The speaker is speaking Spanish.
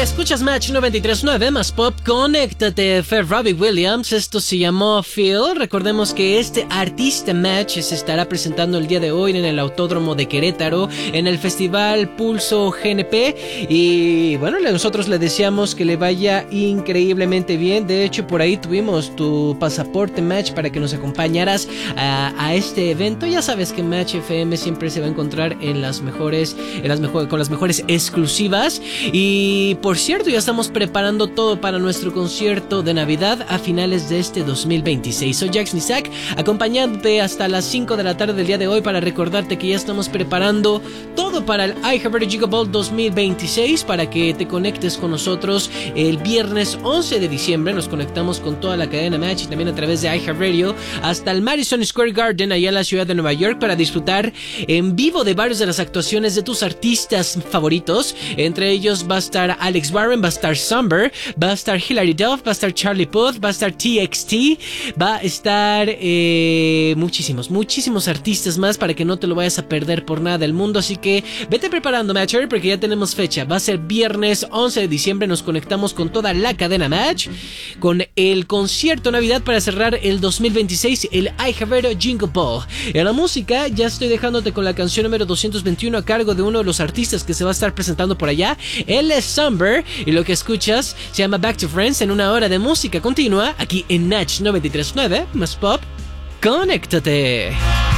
Escuchas Match 93.9 más Pop, conéctate. Fue Robbie Williams, esto se llamó Feel. Recordemos que este artista Match se estará presentando el día de hoy en el Autódromo de Querétaro, en el Festival Pulso GNP. Y bueno, nosotros le deseamos que le vaya increíblemente bien. De hecho, por ahí tuvimos tu pasaporte Match para que nos acompañaras a este evento. Ya sabes que Match FM siempre se va a encontrar con las mejores exclusivas. Y por cierto, ya estamos preparando todo para nuestro concierto de Navidad a finales de este 2026. Soy Jax Nisak, acompañándote hasta las 5 de la tarde del día de hoy para recordarte que ya estamos preparando todo para el iHeartRadio Giga Bowl 2026 para que te conectes con nosotros el viernes 11 de diciembre. Nos conectamos con toda la cadena Match y también a través de iHeartRadio hasta el Madison Square Garden allá en la ciudad de Nueva York para disfrutar en vivo de varias de las actuaciones de tus artistas favoritos. Entre ellos va a estar Alex Warren, va a estar Somber, va a estar Hilary Duff, va a estar Charlie Puth, va a estar TXT, va a estar muchísimos artistas más para que no te lo vayas a perder por nada del mundo. Así que vete preparando, Matcher, porque ya tenemos fecha. Va a ser viernes 11 de diciembre. Nos conectamos con toda la cadena Match con el concierto Navidad para cerrar el 2026, el iHeartRadio Jingle Ball. En la música ya estoy dejándote con la canción número 221 a cargo de uno de los artistas que se va a estar presentando por allá. Él es Somber y lo que escuchas se llama Back to Friends en una hora de música continua aquí en Natch 93.9 más Pop. ¡Conéctate!